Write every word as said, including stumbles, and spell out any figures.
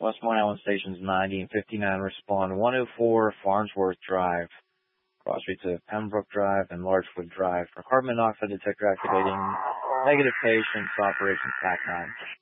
Westmont Allen Stations ninety and fifty-nine respond. one oh four Farnsworth Drive, cross streets of Pembroke Drive and Larchwood Drive. For carbon monoxide detector activating, negative patients, operation T A C nine.